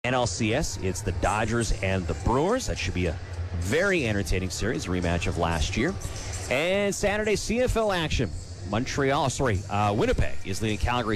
NLCS, it's the Dodgers and the Brewers. That should be a very entertaining series, rematch of last year. And Saturday CFL action. Winnipeg is leading Calgary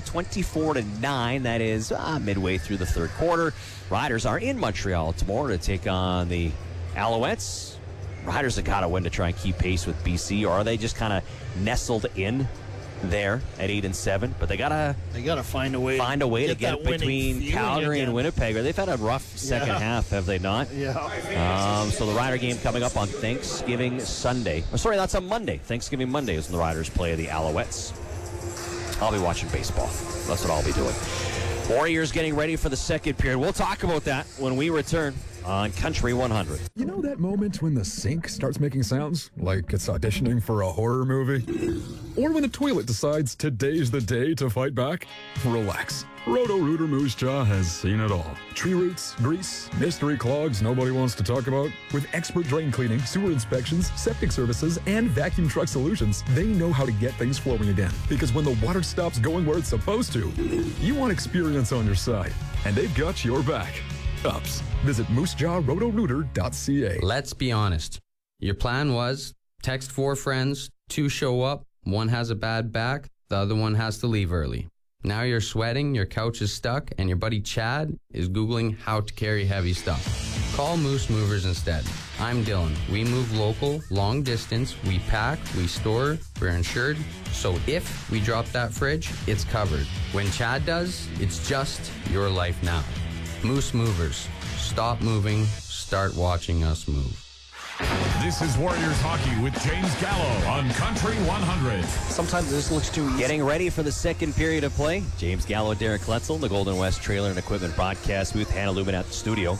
24-9. That is midway through the third quarter. Riders are in Montreal tomorrow to take on the Alouettes. Riders have got to win to try and keep pace with BC, or are they just kind of nestled in there at 8-7? But they gotta find a way to get between Calgary and Winnipeg. They've had a rough second half, have they not? Yeah. So the Rider game coming up on Thanksgiving Sunday. Oh, sorry, that's on Monday. Thanksgiving Monday is when the Riders play the Alouettes. I'll be watching baseball. That's what I'll be doing. Warriors getting ready for the second period. We'll talk about that when we return on Country 100. You know that moment when the sink starts making sounds like it's auditioning for a horror movie? Or when the toilet decides today's the day to fight back? Relax. Roto-Rooter Moose Jaw has seen it all. Tree roots, grease, mystery clogs nobody wants to talk about. With expert drain cleaning, sewer inspections, septic services, and vacuum truck solutions, they know how to get things flowing again. Because when the water stops going where it's supposed to, you want experience on your side. And they've got your back. Ups. Visit moosejawrotorooter.ca. Let's be honest. Your plan was text 4 friends, 2 show up, 1 has a bad back, the other one has to leave early. Now you're sweating, your couch is stuck, and your buddy Chad is Googling how to carry heavy stuff. Call Moose Movers instead. I'm Dylan. We move local, long distance, we pack, we store, we're insured, so if we drop that fridge, it's covered. When Chad does, it's just your life now. Moose Movers. Stop moving, start watching us move. This is Warriors Hockey with James Gallo on Country 100. Sometimes this looks too easy. Getting ready for the second period of play. James Gallo, Derek Kletzel, the Golden West Trailer and Equipment Broadcast booth. Hannah Lumen at the studio.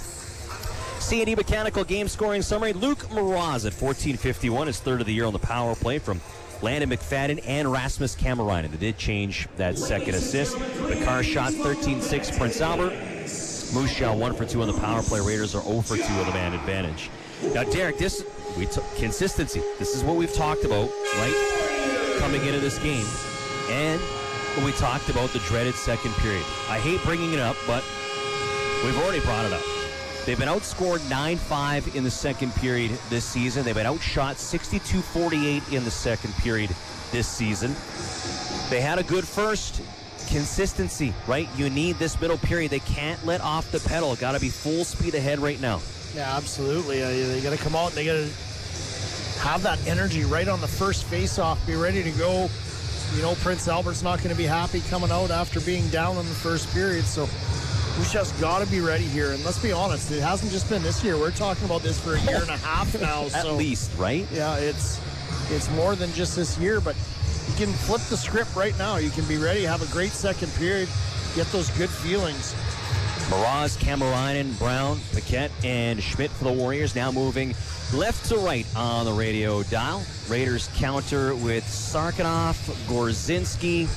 C&E Mechanical game scoring summary. Luke Mraz at 14:51, his third of the year on the power play from Landon McFadden and Rasmus Kamarainen. They did change that second assist. Bakar shot 13-6 Prince Albert. Moose Jaw 1 for 2 on the power play. Raiders are 0 for 2 on the man advantage. Now, Derek, consistency. This is what we've talked about, right, coming into this game. And when we talked about the dreaded second period. I hate bringing it up, but we've already brought it up. They've been outscored 9-5 in the second period this season. They've been outshot 62-48 in the second period this season. They had a good first. Consistency, right? You need this middle period. They can't let off the pedal. Got to be full speed ahead right now. Yeah, absolutely. They got to come out and they got to have that energy right on the first face-off. Be ready to go. You know, Prince Albert's not going to be happy coming out after being down in the first period. So we've just got to be ready here. And let's be honest, it hasn't just been this year. We're talking about this for a year and a half now. At least, right? Yeah, it's more than just this year, but you can flip the script right now. You can be ready, have a great second period, get those good feelings. Mraz, Kamarainen, Brown, Paquette, and Schmidt for the Warriors. Now moving left to right on the radio dial. Raiders counter with Sarkanoff, Gorzinski,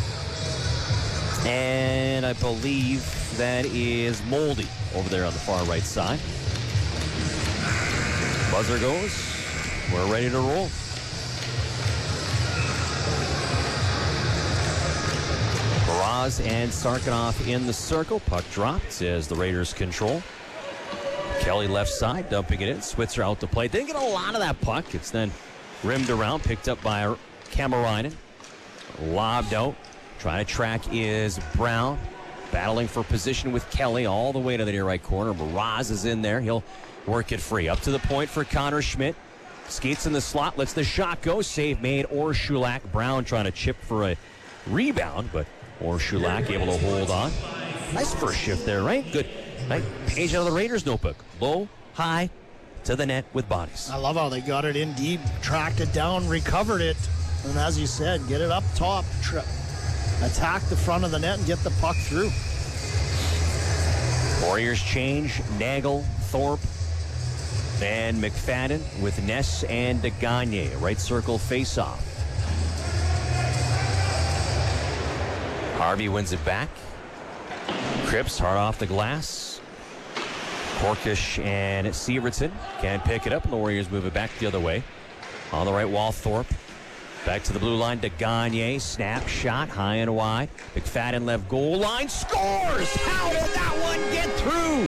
and I believe that is Moldy over there on the far right side. Buzzer goes. We're ready to roll. Mraz and Sarkanoff in the circle. Puck dropped as the Raiders control. Kelly left side, dumping it in. Switzer out to play. Didn't get a lot of that puck. It's then rimmed around, picked up by Kamarainen. Lobbed out. Trying to track is Brown. Battling for position with Kelly all the way to the near right corner. Mraz is in there. He'll work it free. Up to the point for Connor Schmidt. Skates in the slot, lets the shot go. Save made. Orshulak. Brown trying to chip for a rebound, but Orshulak able to hold on. Nice first shift there, right? Good. Right. Page out of the Raiders notebook. Low, high, to the net with bodies. I love how they got it in deep, tracked it down, recovered it, and as you said, get it up top, attack the front of the net and get the puck through. Warriors change. Nagel, Thorpe, and McFadden with Ness and Gagne. Right circle face-off. Harvey wins it back. Cripps hard off the glass. Korkish and Severton can't pick it up, and the Warriors move it back the other way. On the right wall, Thorpe Back to the blue line to Gagne. Snap shot, high and wide. McFadden left goal line. Scores! How did that one get through?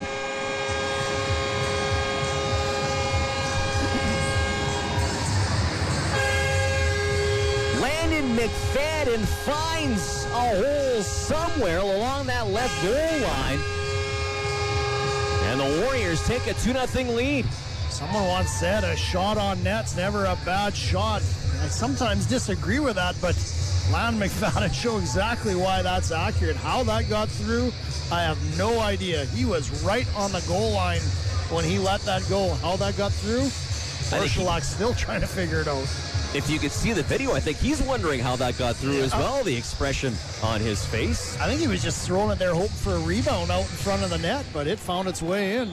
Landon McFadden finds a hole somewhere along that left goal line. And the Warriors take a 2-0 lead. Someone once said a shot on net's never a bad shot. I sometimes disagree with that, but Landon McFadden showed exactly why that's accurate. How that got through, I have no idea. He was right on the goal line when he let that go. How that got through, Orszalak's still trying to figure it out. If you could see the video, I think he's wondering how that got through as well, the expression on his face. I think he was just throwing it there hoping for a rebound out in front of the net, but it found its way in.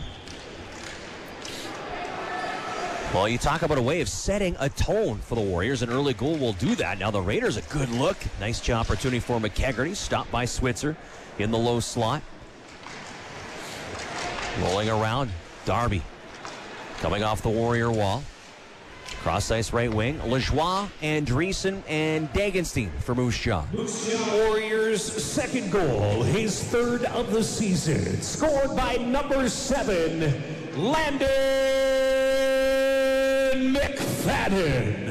Well, you talk about a way of setting a tone for the Warriors. An early goal will do that. Now the Raiders, a good look. Nice opportunity for McEgerty. Stopped by Switzer in the low slot. Rolling around. Darby coming off the Warrior wall. Cross ice right wing. Lajoie, Andreessen, and Dagenstein for Moose Jaw. Warriors' second goal, his third of the season. Scored by number 7, Landon McFadden.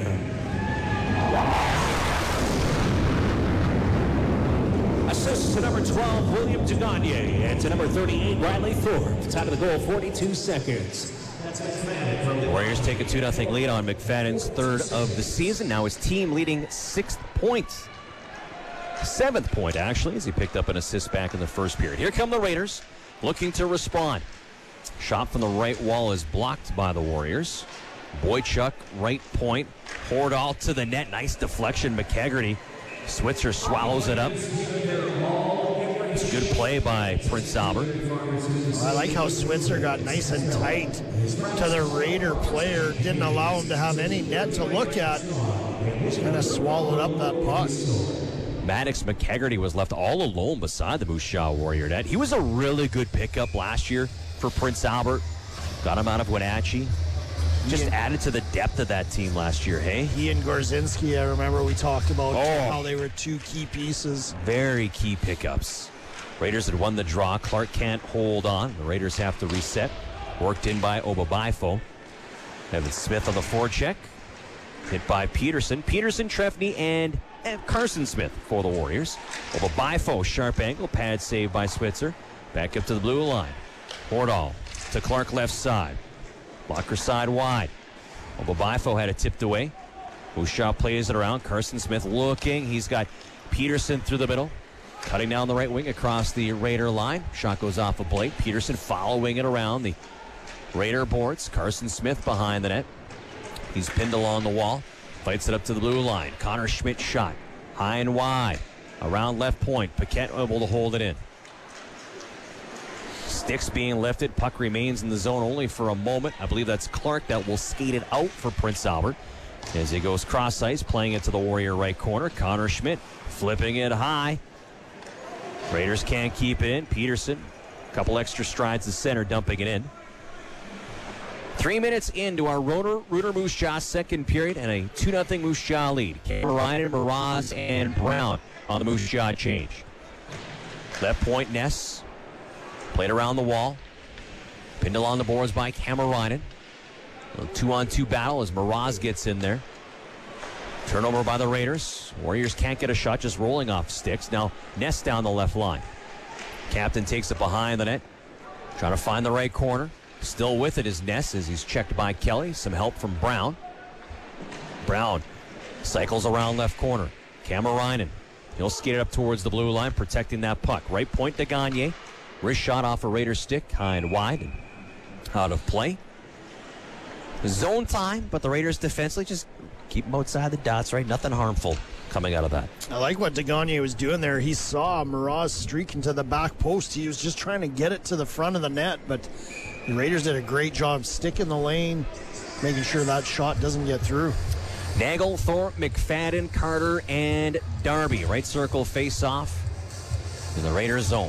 Assists to number 12, William Dugagne, and to number 38, Riley Thorpe. Time of the goal, 42 seconds. Warriors take a 2-0 lead on McFadden's third of the season. Now his team leading 6th point. 7th point, actually, as he picked up an assist back in the first period. Here come the Raiders, looking to respond. Shot from the right wall is blocked by the Warriors. Boychuk, right point. Hordal to the net. Nice deflection, McEgerty. Switzer swallows it up. It's a good play by Prince Albert. I like how Switzer got nice and tight to the Raider player. Didn't allow him to have any net to look at. Just kind of swallowed up that puck. Maddox McEgerty was left all alone beside the Moose Jaw Warrior net. He was a really good pickup last year for Prince Albert. Got him out of Wenatchee. Just added to the depth of that team last year, hey? He and Gorzinski, I remember we talked about how they were two key pieces. Very key pickups. Raiders had won the draw. Clark can't hold on. The Raiders have to reset. Worked in by Obabaifo. Evan Smith on the forecheck. Hit by Peterson. Peterson, Trefny, and Carson Smith for the Warriors. Obabaifo, sharp angle. Pad save by Switzer. Back up to the blue line. Hordal to Clark left side. Blocker side wide. Obabaifo had it tipped away. Bouchard plays it around. Carson Smith looking. He's got Peterson through the middle. Cutting down the right wing across the Raider line. Shot goes off a Blake. Peterson following it around the Raider boards. Carson Smith behind the net. He's pinned along the wall. Fights it up to the blue line. Connor Schmidt shot. High and wide. Around left point. Paquette able to hold it in. Sticks being lifted. Puck remains in the zone only for a moment. I believe that's Clark that will skate it out for Prince Albert. As he goes cross ice, playing it to the Warrior right corner. Connor Schmidt flipping it high. Raiders can't keep it in. Peterson, a couple extra strides to center, dumping it in. 3 minutes into our Rooter Moose Jaw second period and a 2-0 Moose Jaw lead. Ryan, Mraz, and Brown on the Moose Jaw change. Left point, Ness. Played around the wall. Pinned along the boards by Kamarainen. A 2-on-2 battle as Mraz gets in there. Turnover by the Raiders. Warriors can't get a shot, just rolling off sticks. Now Ness down the left line. Captain takes it behind the net. Trying to find the right corner. Still with it is Ness as he's checked by Kelly. Some help from Brown. Brown cycles around left corner. Kamarainen. He'll skate it up towards the blue line, protecting that puck. Right point to Gagne. Wrist shot off a Raider stick, high and wide, and out of play. Zone time, but the Raiders defensively just keep them outside the dots, right? Nothing harmful coming out of that. I like what Gagne was doing there. He saw Mraz streaking to the back post. He was just trying to get it to the front of the net, but the Raiders did a great job sticking the lane, making sure that shot doesn't get through. Nagel, Thorpe, McFadden, Carter, and Darby. Right circle face-off in the Raiders zone.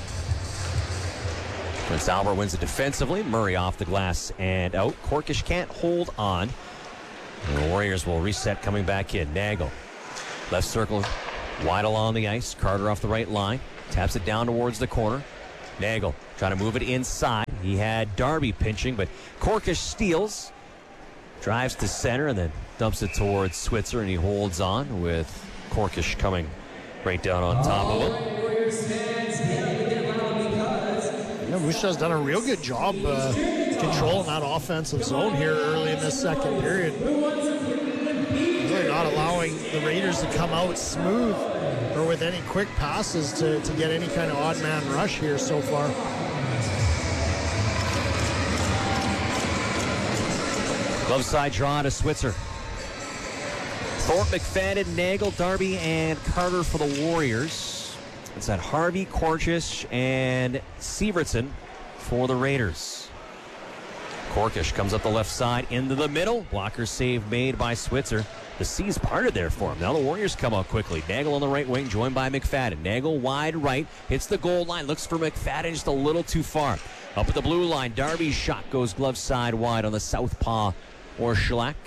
Prince Albert wins it defensively. Murray off the glass and out. Corkish can't hold on. And the Warriors will reset coming back in. Nagel, left circle, wide along the ice. Carter off the right line. Taps it down towards the corner. Nagel trying to move it inside. He had Darby pinching, but Korkish steals. Drives to center and then dumps it towards Switzer, and he holds on with Korkish coming right down on top of him. Yeah, Moose Jaw's done a real good job controlling that offensive zone here early in this second period. Really not allowing the Raiders to come out smooth or with any quick passes to get any kind of odd man rush here so far. Glove side draw to Switzer. Thorpe, McFadden, Nagel, Darby, and Carter for the Warriors. It's at Harvey, Korkish, and Sievertson for the Raiders. Korkish comes up the left side into the middle. Blocker save made by Switzer. The C's parted there for him. Now the Warriors come out quickly. Nagel on the right wing, joined by McFadden. Nagel wide right, hits the goal line, looks for McFadden just a little too far. Up at the blue line, Darby's shot goes glove side wide on the southpaw Orszlak.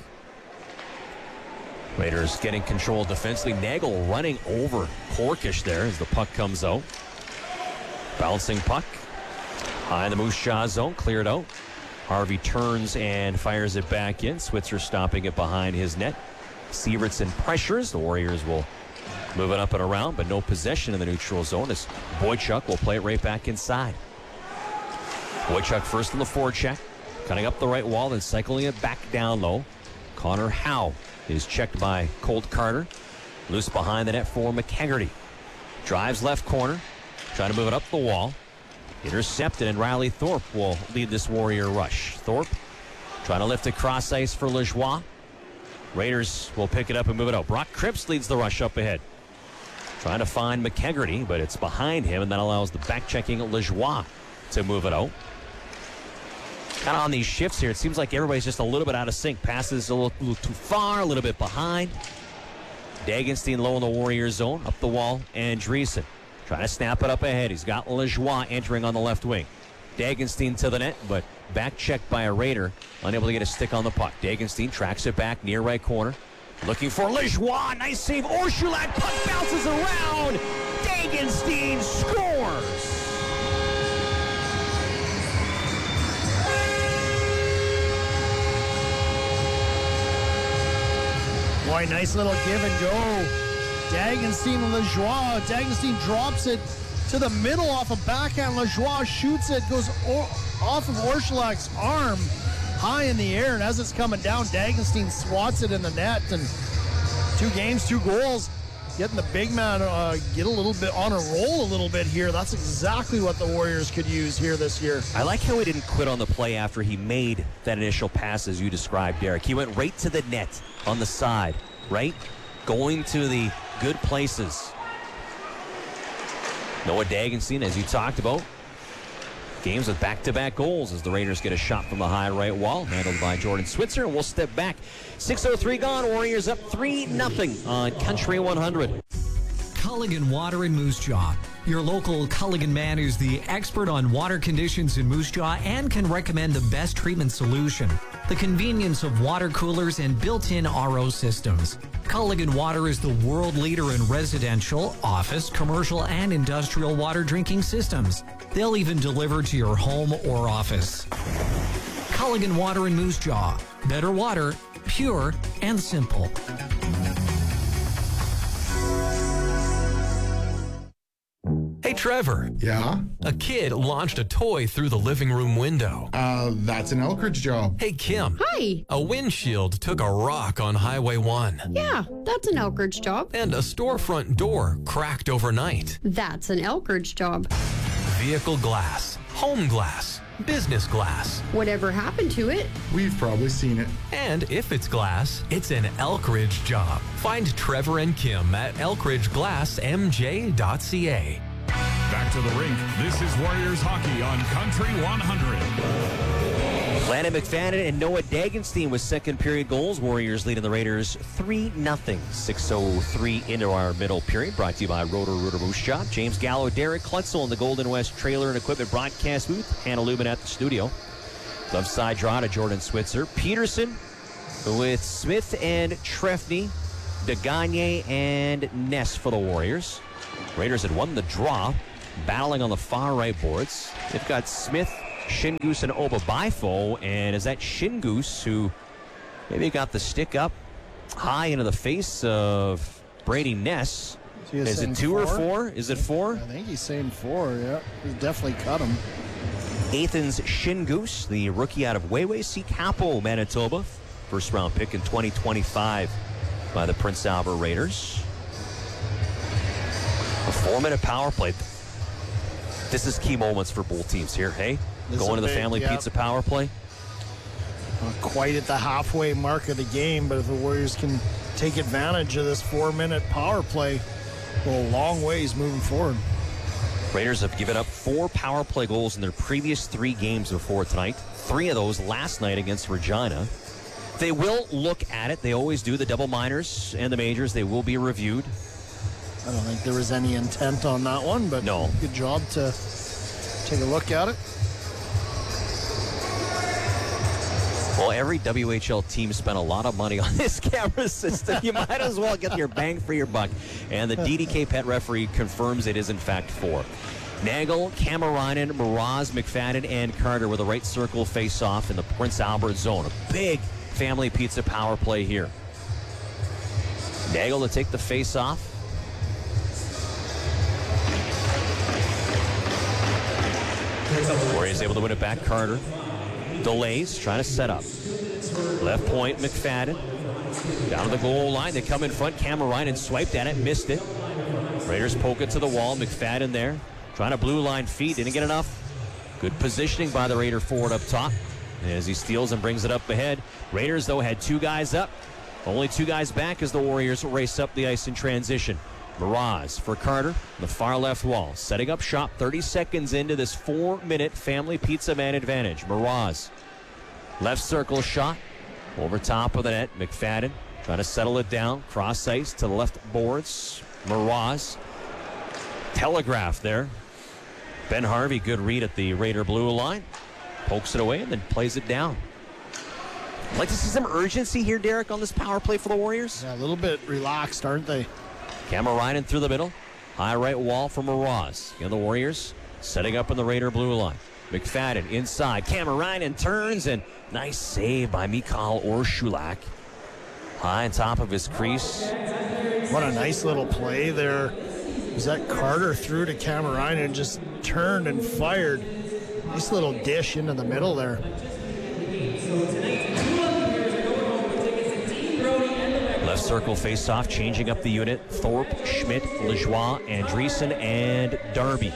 Raiders getting control defensively. Nagel running over Korkish there as the puck comes out. Bouncing puck. High in the Moose Jaw zone, cleared out. Harvey turns and fires it back in. Switzer stopping it behind his net. Sievertson pressures. The Warriors will move it up and around, but no possession in the neutral zone as Boychuk will play it right back inside. Boychuk first in the forecheck, cutting up the right wall, then cycling it back down low. Connor Howe is checked by Colt Carter. Loose behind the net for McHaggerty. Drives left corner, trying to move it up the wall. Intercepted, and Riley Thorpe will lead this Warrior rush. Thorpe trying to lift it cross ice for Lajoie. Raiders will pick it up and move it out. Brock Cripps leads the rush up ahead. Trying to find McHaggerty, but it's behind him, and that allows the back-checking Lajoie to move it out. Kind of on these shifts here, it seems like everybody's just a little bit out of sync. Passes a little too far, a little bit behind. Dagenstein low in the Warrior zone, up the wall, and Andreessen trying to snap it up ahead. He's got Lajoie entering on the left wing. Dagenstein to the net, but back checked by a Raider, unable to get a stick on the puck. Dagenstein tracks it back near right corner, looking for Lajoie. Nice save. Orszlak, puck bounces around. Dagenstein scores. Boy, nice little give and go. Dagenstein and Lajoie. Dagenstein drops it to the middle off a backhand. Lajoie shoots it, goes off of Orszlak's arm high in the air, and as it's coming down, Dagenstein swats it in the net. And 2 games, 2 goals, getting the big man get a little bit on a roll a little bit here. That's exactly what the Warriors could use here this year. I like how he didn't quit on the play after he made that initial pass, as you described, Derek. He went right to the net on the side, right? Going to the good places. Noah Dagenstein, as you talked about, games with back-to-back goals as the Raiders get a shot from the high right wall, handled by Jordan Switzer, and we'll step back. 6:03 gone, Warriors up 3-0 on Country 100. Culligan Water in Moose Jaw. Your local Culligan man is the expert on water conditions in Moose Jaw and can recommend the best treatment solution. The convenience of water coolers and built-in RO systems. Culligan Water is the world leader in residential, office, commercial, and industrial water drinking systems. They'll even deliver to your home or office. Culligan Water in Moose Jaw. Better water, pure and simple. Hey, Trevor. Yeah? A kid launched a toy through the living room window. That's an Elkridge job. Hey, Kim. Hi. A windshield took a rock on Highway 1. Yeah, that's an Elkridge job. And a storefront door cracked overnight. That's an Elkridge job. Vehicle glass, home glass, business glass. Whatever happened to it? We've probably seen it. And if it's glass, it's an Elkridge job. Find Trevor and Kim at elkridgeglassmj.ca. Back to the rink. This is Warriors hockey on Country 100. Landon McFadden and Noah Dagenstein with second period goals. Warriors leading the Raiders 3-0. 6:03 into our middle period. Brought to you by Roto-Rooter Moose Jaw. James Gallo, Derek Klutzel in the Golden West Trailer and Equipment broadcast booth. Hannah Lubin at the studio. Left side draw to Jordan Switzer. Peterson with Smith and Trefny, DeGagne and Ness for the Warriors. Raiders had won the draw, battling on the far right boards. They've got Smith, Shingoose, and Obabifo, and is that Shingoose who maybe got the stick up high into the face of Brady Ness? Is it 2 or 4? Is it 4? I think he's saying 4, yeah. He definitely cut him. Athens Shingoose, the rookie out of Weway-Capo, Manitoba. First round pick in 2025 by the Prince Albert Raiders. A 4-minute power play. This is key moments for both teams here, hey? Going to the family pizza power play. Not quite at the halfway mark of the game, but if the Warriors can take advantage of this 4-minute power play, go a long ways moving forward. Raiders have given up 4 power play goals in their previous 3 games before tonight. 3 of those last night against Regina. They will look at it. They always do. The double minors and the majors, they will be reviewed. I don't think there was any intent on that one, but no. Good job to take a look at it. Well, every WHL team spent a lot of money on this camera system. You might as well get your bang for your buck. And the DDK pet referee confirms it is in fact 4. Nagel, Kamarainen, Mraz, McFadden, and Carter with a right circle face-off in the Prince Albert zone. A big family pizza power play here. Nagel to take the face-off. Warriors able to win it back. Carter delays, trying to set up. Left point, McFadden. Down to the goal line. They come in front. Kamarainen swiped at it, missed it. Raiders poke it to the wall. McFadden there, trying to blue line feed. Didn't get enough. Good positioning by the Raider forward up top as he steals and brings it up ahead. Raiders, though, had 2 guys up. Only 2 guys back as the Warriors race up the ice in transition. Mraz for Carter, the far left wall. Setting up shop 30 seconds into this 4-minute family pizza man advantage. Mraz, left circle shot over top of the net. McFadden trying to settle it down. Cross ice to the left boards. Mraz, telegraph there. Ben Harvey, good read at the Raider blue line. Pokes it away and then plays it down. I'd like to see some urgency here, Derek, on this power play for the Warriors. Yeah, a little bit relaxed, aren't they? Kamarainen through the middle. High right wall for Mraz. And the Warriors setting up in the Raider blue line. McFadden inside. Kamarainen turns, and nice save by Mikhail Orshulak. High on top of his crease. What a nice little play there. Was that Carter threw to Kamarainen and just turned and fired. Nice little dish into the middle there. Left circle face-off, changing up the unit. Thorpe, Schmidt, Lajoie, Andreessen, and Darby.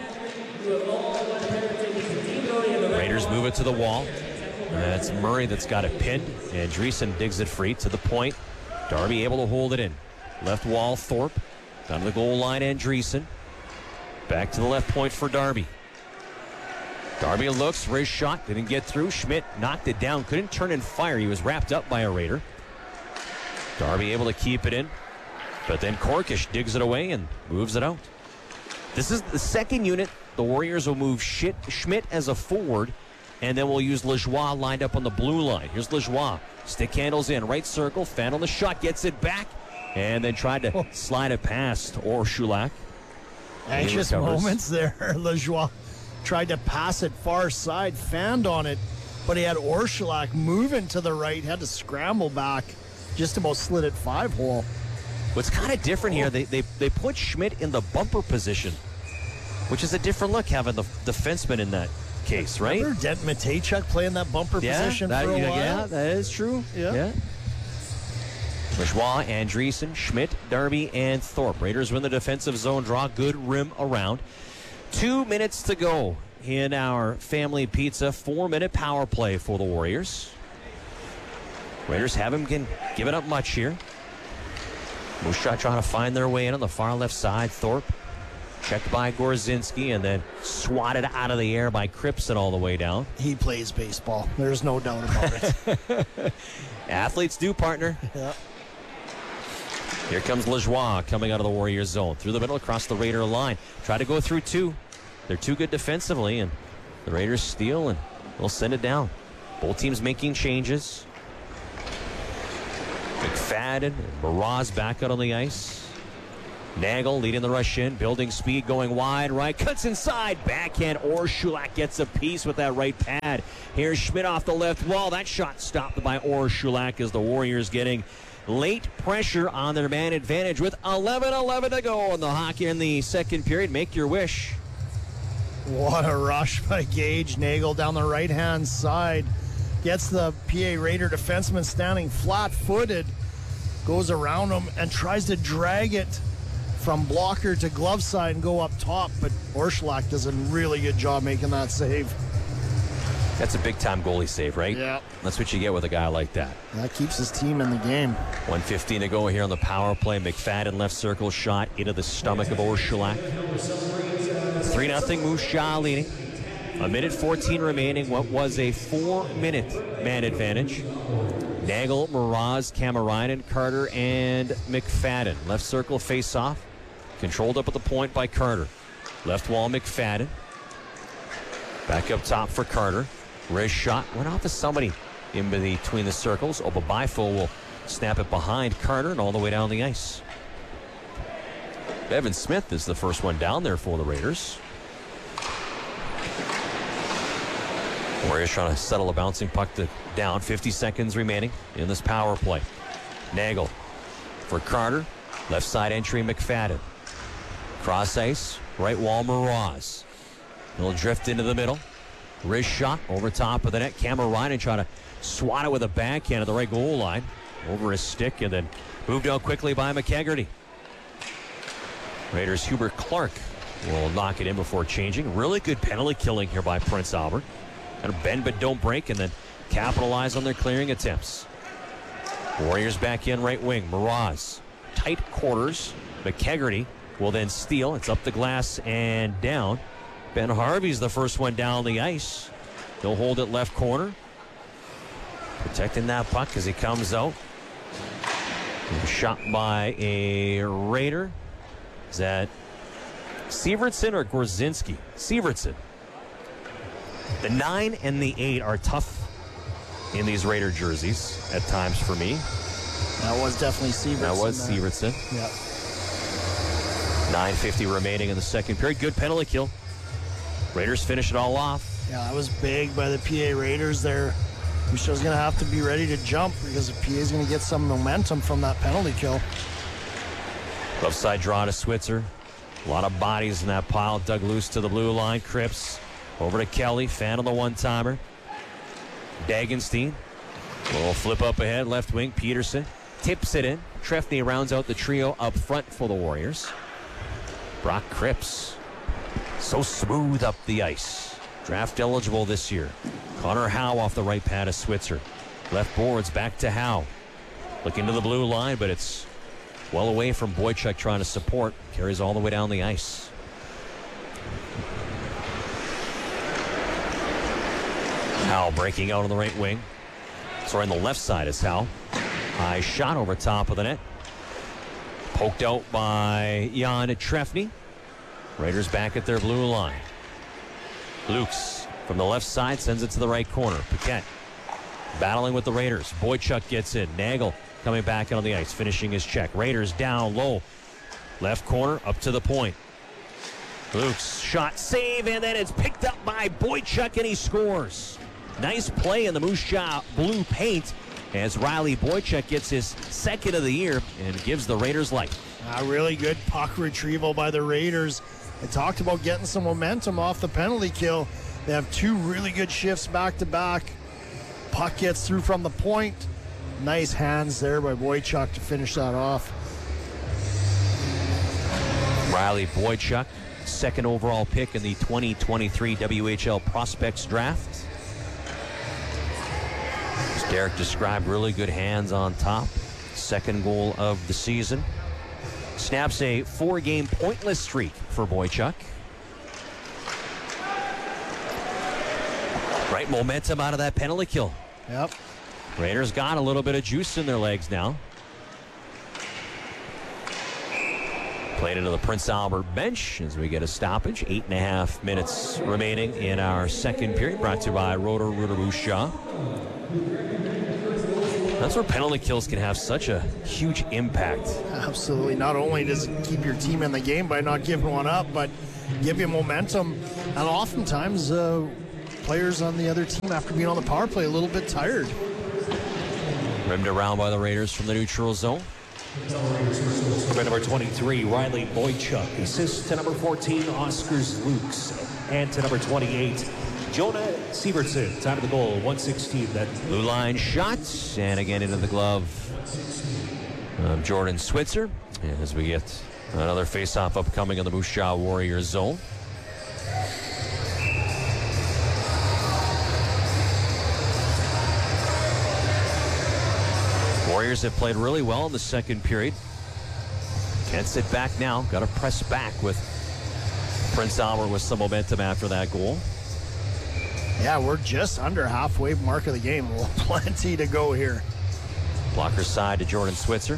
Raiders move it to the wall. That's Murray that's got it pinned. Andreessen digs it free to the point. Darby able to hold it in. Left wall, Thorpe. Down to the goal line, Andreessen. Back to the left point for Darby. Darby looks, wrist shot, didn't get through. Schmidt knocked it down, couldn't turn and fire. He was wrapped up by a Raider. Darby able to keep it in, but then Korkish digs it away and moves it out. This is the second unit. The Warriors will move Schmidt as a forward, and then we'll use Lajoie lined up on the blue line. Here's Lajoie. Stick handles in, right circle, fan on the shot, gets it back, and then tried to slide it past Orshulak. Anxious moments there. Lajoie tried to pass it far side, fanned on it, but he had Orshulak moving to the right, had to scramble back. Just about slid it 5-hole. What's kind of different here, they put Schmidt in the bumper position, which is a different look having the defenseman in that case, right? Remember Dent Matejchuk playing that bumper position for a while? Yeah, that is true. Yeah. Lajoie, Andreessen, Schmidt, Darby, and Thorpe. Raiders win the defensive zone draw. Good rim around. 2 minutes to go in our family pizza 4-minute power play for the Warriors. Raiders haven't given up much here. Moose Jaw trying to find their way in on the far left side. Thorpe checked by Gorzinski and then swatted out of the air by Cripps and all the way down. He plays baseball. There's no doubt about it. Athletes do, partner. Yeah. Here comes Lajoie coming out of the Warriors zone. Through the middle across the Raider line. Try to go through 2. They're too good defensively, and the Raiders steal and they'll send it down. Both teams making changes. McFadden and Mraz back out on the ice. Nagel leading the rush in, building speed, going wide right, cuts inside, backhand. Orshulak gets a piece with that right pad. Here's Schmidt off the left wall. That shot stopped by Orshulak as the Warriors getting late pressure on their man advantage with 11:11 to go in the hockey in the second period. Make your wish. What a rush by Gage. Nagel down the right-hand side. Gets the PA Raider defenseman standing flat-footed. Goes around him and tries to drag it from blocker to glove side and go up top. But Orshulak does a really good job making that save. That's a big-time goalie save, right? Yeah. That's what you get with a guy like that. That keeps his team in the game. 1:15 to go here on the power play. McFadden left circle shot into the stomach of Orshulak. 3-0 Moose Jaw leading. 1:14 remaining. What was a 4-minute man advantage. Nagel, Mraz, Kamarainen, Carter, and McFadden. Left circle face-off. Controlled up at the point by Carter. Left wall McFadden. Back up top for Carter. Wrist shot went off to somebody in between the circles. Obabifo will snap it behind Carter and all the way down the ice. Evan Smith is the first one down there for the Raiders. Warriors trying to settle a bouncing puck down. 50 seconds remaining in this power play. Nagel for Carter. Left side entry McFadden. Cross ice. Right wall Mraz. He'll drift into the middle. Wrist shot over top of the net. Kamarainen trying to swat it with a backhand at the right goal line. Over his stick and then moved out quickly by McEgerty. Raiders' Hubert Clark will knock it in before changing. Really good penalty killing here by Prince Albert. And bend but don't break and then capitalize on their clearing attempts. Warriors back in right wing. Mraz. Tight quarters. McEgerty will then steal. It's up the glass and down. Ben Harvey's the first one down the ice. He'll hold it left corner. Protecting that puck as he comes out. Shot by a Raider. Is that Sievertson or Gorzinski? Sievertson. The 9 and the 8 are tough in these Raider jerseys at times for me. That was definitely Sievertson. That was Sievertson. Yeah. 9:50 remaining in the second period. Good penalty kill. Raiders finish it all off. Yeah, that was big by the PA Raiders there. Michaud's going to have to be ready to jump because the PA is going to get some momentum from that penalty kill. Left side draw to Switzer. A lot of bodies in that pile. Dug loose to the blue line. Cripps over to Kelly. Fan on the one-timer. Dagenstein. A little flip up ahead. Left wing. Peterson tips it in. Trefny rounds out the trio up front for the Warriors. Brock Cripps. So smooth up the ice. Draft eligible this year. Connor Howe off the right pad of Switzer. Left boards back to Howe. Looking to the blue line, but it's well away from Boychuk trying to support. Carries all the way down the ice. Howe breaking out on the right wing. Sorry, on the left side is Howe. High shot over top of the net. Poked out by Jan Trefny. Raiders back at their blue line. Lukes from the left side sends it to the right corner. Paquette battling with the Raiders. Boychuk gets in. Nagel coming back on the ice, finishing his check. Raiders down low. Left corner up to the point. Lukes shot, save, and then it's picked up by Boychuk and he scores. Nice play in the Moose Jaw blue paint as Riley Boychuk gets his second of the year and gives the Raiders life. A really good puck retrieval by the Raiders. I talked about getting some momentum off the penalty kill. They have two really good shifts back-to-back. Puck gets through from the point. Nice hands there by Boychuk to finish that off. Riley Boychuk, second overall pick in the 2023 WHL Prospects Draft. As Derek described, really good hands on top. Second goal of the season. Snaps a 4-game pointless streak for Boychuk. Right momentum out of that penalty kill. Yep. Raiders got a little bit of juice in their legs now. Played into the Prince Albert bench as we get a stoppage. 8.5 minutes remaining in our second period. Brought to you by Roto-Rooter Moose Jaw. That's where penalty kills can have such a huge impact. Absolutely. Not only does it keep your team in the game by not giving one up, but give you momentum. And oftentimes, players on the other team, after being on the power play, a little bit tired. Rimmed around by the Raiders from the neutral zone. By number 23, Riley Boychuk. Assist to number 14, Oscars Lukes. And to number 28, Jonah Sievertson. Time of the goal, 1:16. That Blue line shot, and again into the glove of Jordan Switzer. And as we get another face-off upcoming in the Moose Jaw Warriors zone. Warriors have played really well in the second period. Can't sit back now. Got to press back with Prince Albert with some momentum after that goal. Yeah, we're just under halfway mark of the game. Plenty to go here. Blocker side to Jordan Switzer.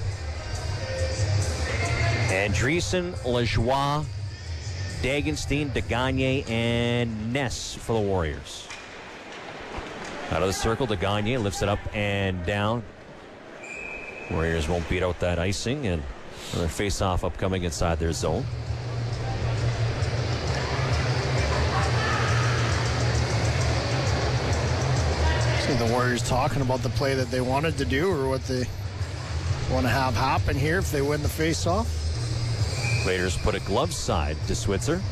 Andreessen, Lajoie, Dagenstein, DeGagne, and Ness for the Warriors. Out of the circle, DeGagne lifts it up and down. Warriors won't beat out that icing, and another face-off upcoming inside their zone. See the Warriors talking about the play that they wanted to do or what they want to have happen here if they win the face-off. Raiders put it glove side to Switzer.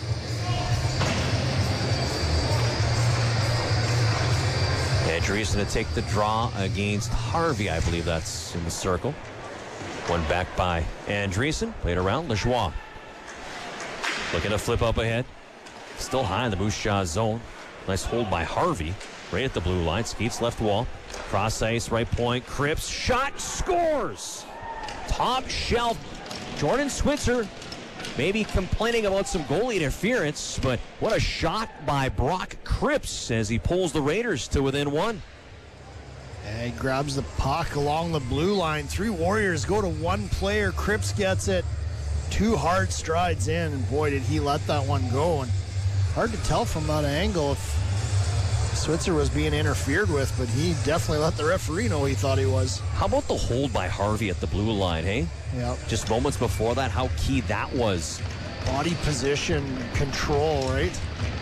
Andreessen to take the draw against Harvey. I believe that's in the circle. One back by Andreessen. Played around. Lajoie looking to flip up ahead. Still high in the Moose Jaw zone. Nice hold by Harvey. Right at the blue line. Skates left wall. Cross ice, right point. Cripps. Shot. Scores. Top shelf. Jordan Switzer maybe complaining about some goalie interference, but what a shot by Brock Cripps as he pulls the Raiders to within one. And he grabs the puck along the blue line. Three Warriors go to one player. Cripps gets it. 2 hard strides in, and boy, did he let that one go. And hard to tell from that angle if Switzer was being interfered with, but he definitely let the referee know he thought he was. How about the hold by Harvey at the blue line, hey? Yeah. Just moments before that, how key that was. Body position control, right?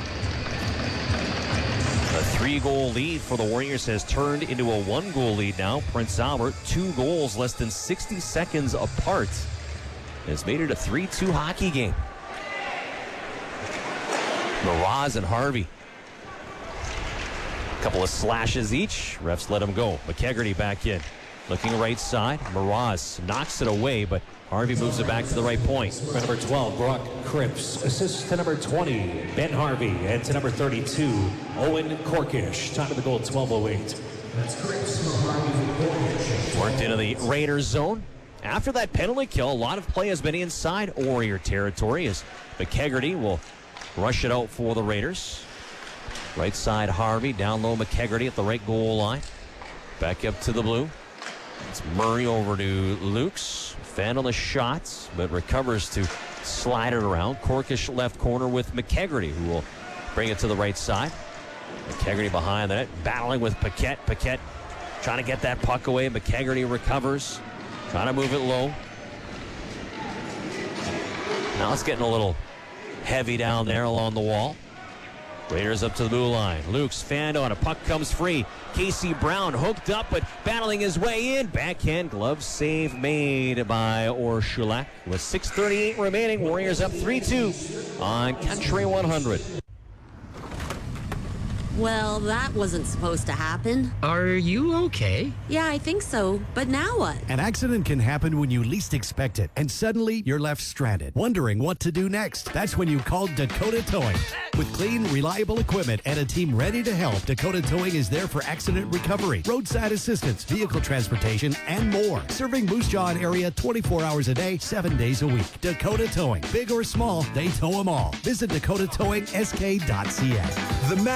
A 3-goal lead for the Warriors has turned into a 1-goal lead now. Prince Albert, 2 goals less than 60 seconds apart. Has made it a 3-2 hockey game. Mraz and Harvey. A couple of slashes each. Refs let him go. McKegarty back in. Looking right side. Mraz knocks it away, but Harvey moves it back to the right point. by number 12, Brock Cripps. Assist to number 20, Ben Harvey. And to number 32, Owen Korkish. Time of the goal, 12:08. That's Cripps for Harvey. Worked into the Raiders zone. After that penalty kill, a lot of play has been inside Warrior territory as McKegarty will rush it out for the Raiders. Right side Harvey, down low McKegarty at the right goal line. Back up to the blue. It's Murray over to Lukes. Fan on the shots, but recovers to slide it around. Korkish left corner with McKegarty, who will bring it to the right side. McKegarty behind the net, battling with Paquette. Paquette trying to get that puck away. McKegarty recovers, trying to move it low. Now it's getting a little heavy down there along the wall. Raiders up to the blue line. Luke's fanned on. A puck comes free. Casey Brown hooked up, but battling his way in. Backhand glove save made by Orshulak. With 6:38 remaining, Warriors up 3-2 on Country 100. Well, that wasn't supposed to happen. Are you okay? Yeah, I think so. But now what? An accident can happen when you least expect it, and suddenly you're left stranded, wondering what to do next. That's when you call Dakota Towing. With clean, reliable equipment and a team ready to help, Dakota Towing is there for accident recovery, roadside assistance, vehicle transportation, and more. Serving Moose Jaw area 24 hours a day, 7 days a week. Dakota Towing. Big or small, they tow them all. Visit dakotatowingsk.ca. The Mad Greek,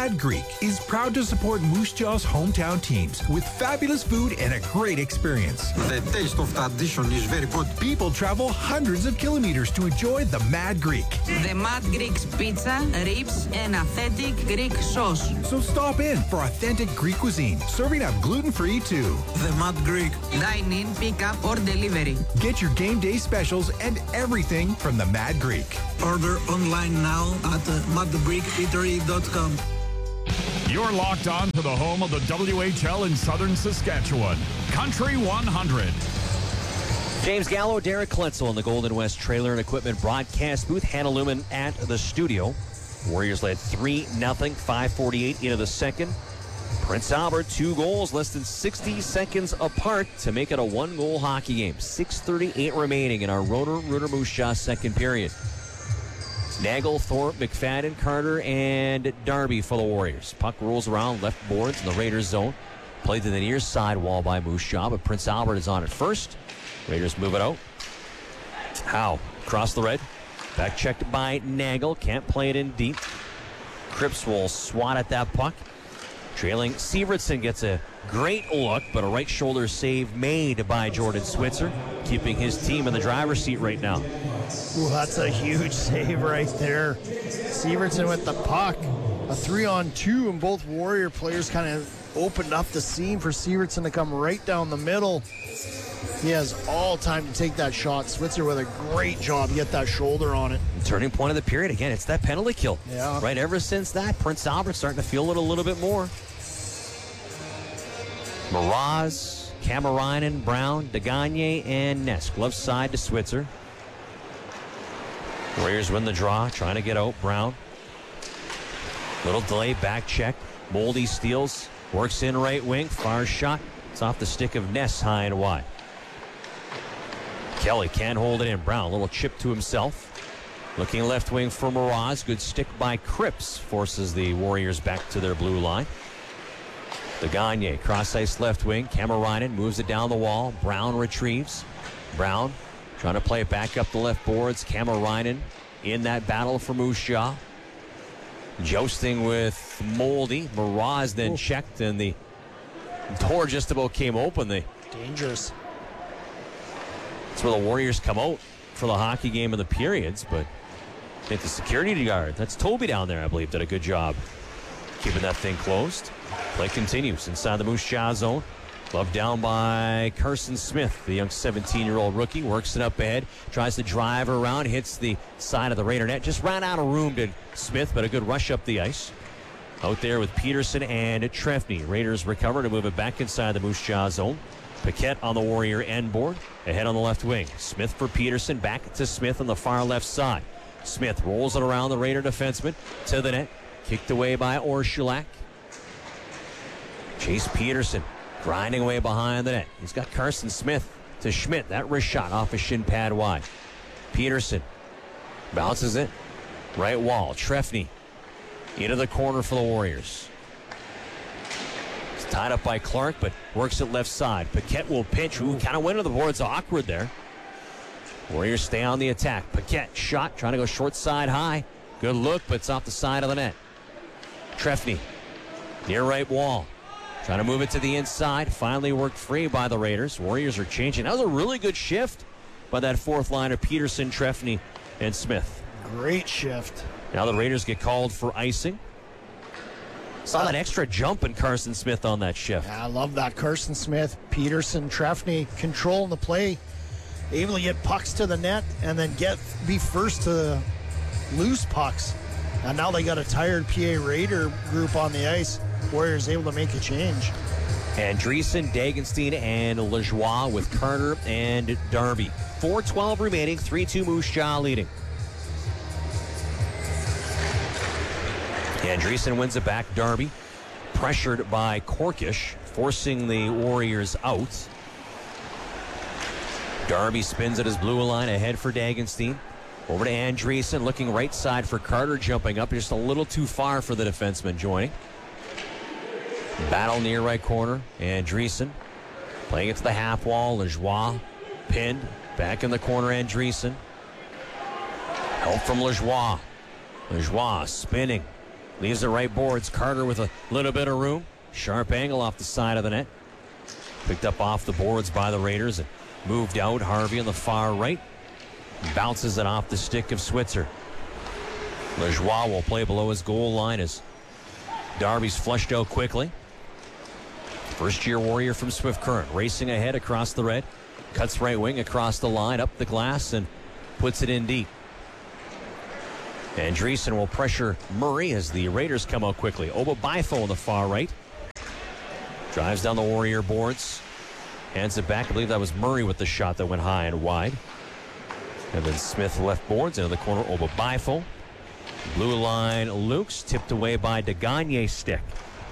is proud to support Moose Jaw's hometown teams with fabulous food and a great experience. The taste of that dish is very good. People travel hundreds of kilometers to enjoy the Mad Greek. The Mad Greek's pizza, ribs, and authentic Greek sauce. So stop in for authentic Greek cuisine, serving up gluten-free too. The Mad Greek. Dine in, pick up, or delivery. Get your game day specials and everything from the Mad Greek. Order online now at madgreekeatery.com. You're locked on to the home of the WHL in southern Saskatchewan. Country 100. James Gallo, Derek Kletzel in the Golden West Trailer and Equipment broadcast booth. Hannah Lumen at the studio. Warriors led 3-0, 5:48 into the second. Prince Albert, 2 goals, less than 60 seconds apart to make it a 1-goal hockey game. 6:38 remaining in our Rooter Moose Jaw second period. Nagel, Thorpe, McFadden, Carter, and Darby for the Warriors. Puck rolls around left boards in the Raiders zone. Played to the near side wall by Moose Jaw, but Prince Albert is on it first. Raiders move it out. Howe across the red. Back checked by Nagel. Can't play it in deep. Cripps will swat at that puck. Trailing Sievertson gets a great look, but a right shoulder save made by Jordan Switzer, keeping his team in the driver's seat right now. Ooh, that's a huge save right there. Sievertson with the puck. A 3-on-2, and both Warrior players kind of opened up the seam for Sievertson to come right down the middle. He has all time to take that shot. Switzer with a great job to get that shoulder on it. Turning point of the period again. It's that penalty kill. Yeah. Right ever since that, Prince Albert starting to feel it a little bit more. Mraz, Kamarainen, Brown, Degagne, and Ness. Glove side to Switzer. Warriors win the draw, trying to get out. Brown. Little delay, back check. Moldy steals, works in right wing, far shot. It's off the stick of Ness, high and wide. Kelly can't hold it in. Brown, little chip to himself. Looking left wing for Mraz. Good stick by Cripps. Forces the Warriors back to their blue line. Degagne, cross ice left wing. Kamarainen moves it down the wall. Brown retrieves. Brown trying to play it back up the left boards. Kamarainen in that battle for Moose Jaw. Jousting with Moldy. Mraz then checked, and the door just about came open. Dangerous. That's where the Warriors come out for the hockey game in the periods, but I think the security guard, that's Toby down there, I believe, did a good job keeping that thing closed. Play continues inside the Moose Jaw zone. Glove down by Carson Smith, the young 17-year-old rookie. Works it up ahead, tries to drive around, hits the side of the Raider net. Just ran out of room to Smith, but a good rush up the ice. Out there with Peterson and Trefny. Raiders recover to move it back inside the Moose Jaw zone. Paquette on the Warrior end board. Ahead on the left wing. Smith for Peterson. Back to Smith on the far left side. Smith rolls it around the Raider defenseman to the net. Kicked away by Orshulak. Chase Peterson grinding away behind the net. He's got Carson Smith to Schmidt. That wrist shot off a shin pad wide. Peterson bounces it. Right wall. Trefny into the corner for the Warriors. It's tied up by Clark, but works it left side. Paquette will pitch. Ooh, kind of went to the boards. Awkward there. Warriors stay on the attack. Paquette shot, trying to go short side high. Good look, but it's off the side of the net. Trefny near right wall. Trying to move it to the inside. Finally worked free by the Raiders. Warriors are changing. That was a really good shift by that fourth line of Peterson, Trefny, and Smith. Great shift. Now the Raiders get called for icing. Saw that extra jump in Carson Smith on that shift. Yeah, I love that. Carson Smith, Peterson, Trefny controlling the play. Able to get pucks to the net and then be first to loose pucks. And now they got a tired PA Raider group on the ice. Warriors able to make a change. Andreessen, Dagenstein, and Lajoie with Carter and Darby. 4:12 remaining, 3-2 Moose Jaw leading. Andreessen wins it back. Darby pressured by Korkish, forcing the Warriors out. Darby spins at his blue line ahead for Dagenstein. Over to Andreessen, looking right side for Carter, jumping up just a little too far for the defenseman joining. Battle near right corner. Andreessen playing it to the half wall. Lajoie pinned. Back in the corner, Andreessen. Help from Lajoie. Lajoie spinning. Leaves it right boards. Carter with a little bit of room. Sharp angle off the side of the net. Picked up off the boards by the Raiders and moved out. Harvey on the far right. Bounces it off the stick of Switzer. Lajoie will play below his goal line as Darby's flushed out quickly. First-year Warrior from Swift Current, racing ahead across the red. Cuts right wing across the line, up the glass, and puts it in deep. And Andreessen will pressure Murray as the Raiders come out quickly. Oba Bifo on the far right. Drives down the Warrior boards. Hands it back. I believe that was Murray with the shot that went high and wide. And then Smith left boards into the corner. Oba Bifo. Blue line, Lukes, tipped away by Degagne's stick.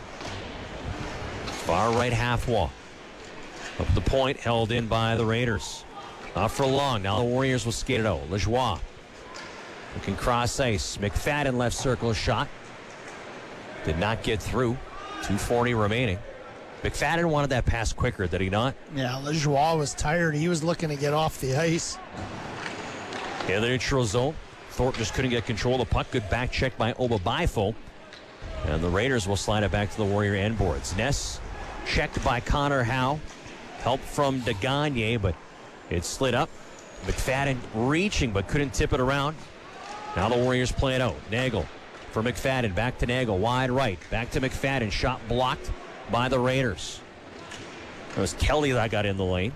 Far right half wall. Up the point, held in by the Raiders. Not for long. Now the Warriors will skate it out. Lajoie looking cross ice. McFadden left circle shot. Did not get through. 2:40 remaining. McFadden wanted that pass quicker, did he not? Yeah, Lajoie was tired. He was looking to get off the ice. In the neutral zone. Thorpe just couldn't get control of the puck. Good back check by Oba Bifo. And the Raiders will slide it back to the Warrior end boards. Ness checked by Connor Howe. Help from Degagne, but it slid up. McFadden reaching, but couldn't tip it around. Now the Warriors play it out. Nagel for McFadden. Back to Nagel. Wide right. Back to McFadden. Shot blocked by the Raiders. It was Kelly that got in the lane.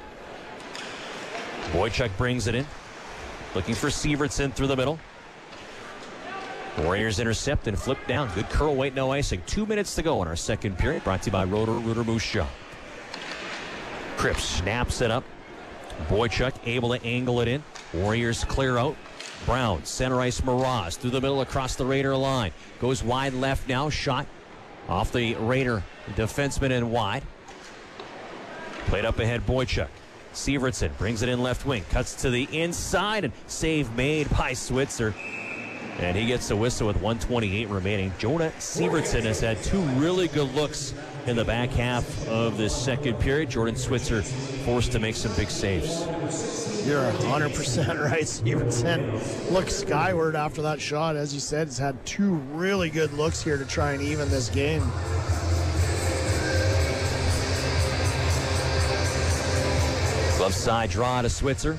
Boychuk brings it in. Looking for Sievertson through the middle. Warriors intercept and flip down. Good curl, weight, no icing. 2 minutes to go in our second period. Brought to you by Roto-Rooter Moose Jaw. Cripps snaps it up. Boychuk able to angle it in. Warriors clear out. Brown, center ice Mraz through the middle across the Raider line. Goes wide left now. Shot off the Raider defenseman and wide. Played up ahead Boychuk. Sievertson brings it in left wing. Cuts to the inside and save made by Switzer. And he gets a whistle with 1:28 remaining. Jonah Sievertson has had two really good looks in the back half of this second period. Jordan Switzer forced to make some big saves. You're 100% right. Sievertson looked skyward after that shot. As you said, has had two really good looks here to try and even this game. Left side draw to Switzer.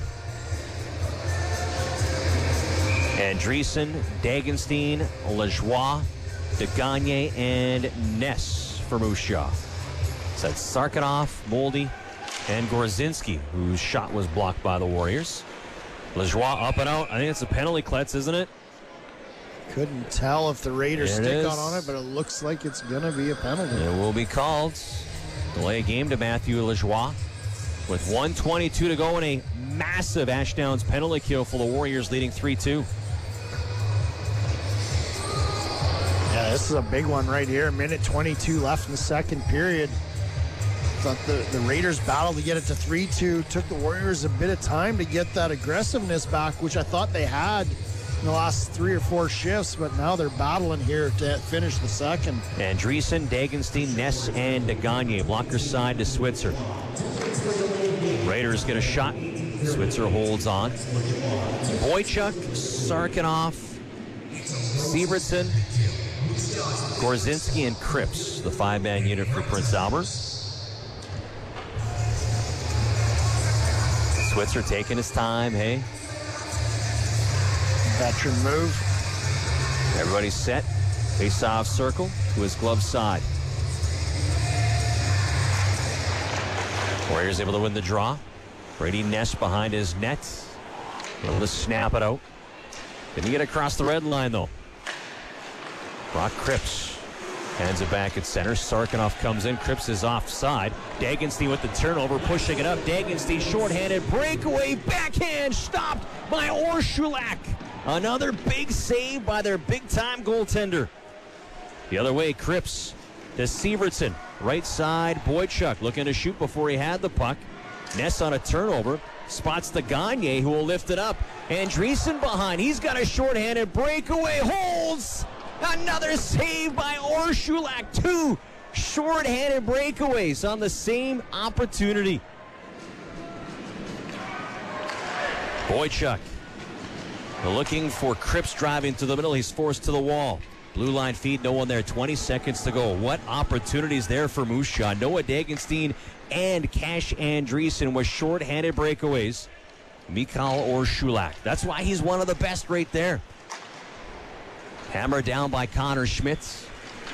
Andreessen, Dagenstein, Lajoie, Degagne, and Ness for Moose Jaw. So that's Sarkanoff, Moldy, and Gorzinski, whose shot was blocked by the Warriors. Lajoie up and out. I think it's a penalty, Kletz, isn't it? Couldn't tell if the Raiders There it stick is. on it, but it looks like it's going to be a penalty. It will be called. Delay game to Matthew Lajoie. With 1:22 to go and a massive Ashdowns penalty kill for the Warriors, leading 3-2. Yeah, this is a big one right here. 1:22 left in the second period. Thought the Raiders battled to get it to 3-2. Took the Warriors a bit of time to get that aggressiveness back, which I thought they had in the last 3 or 4 shifts, but now they're battling here to finish the second. Andreessen, Dagenstein, Ness, and Degagne. Blocker side to Switzer. Raiders get a shot. Switzer holds on. Boychuk, Sarkanoff, Sievertson, Gorzinski, and Cripps, the 5-man unit for Prince Albert. Switzer taking his time, hey. Veteran move. Everybody's set. Face-off circle to his glove side. Warriors able to win the draw. Brady Ness behind his net. Able to snap it out. Didn't get across the red line, though. Brock Cripps hands it back at center. Sarkanoff comes in. Cripps is offside. Dagenstein with the turnover, pushing it up. Dagenstein shorthanded breakaway backhand stopped by Orshulak. Another big save by their big-time goaltender. The other way, Cripps to Sievertson. Right side, Boychuk looking to shoot before he had the puck. Ness on a turnover. Spots the Gagne, who will lift it up. Andreessen behind. He's got a shorthanded breakaway. Holds. Another save by Orshulak. 2 shorthanded breakaways on the same opportunity. Boychuk looking for Cripps driving to the middle. He's forced to the wall. Blue line feed, no one there, 20 seconds to go. What opportunities there for Moose Jaw. Noah Dagenstein and Cash Andreessen with short-handed breakaways. Mikhail Orshulak. That's why he's one of the best right there. Hammer down by Connor Schmitz.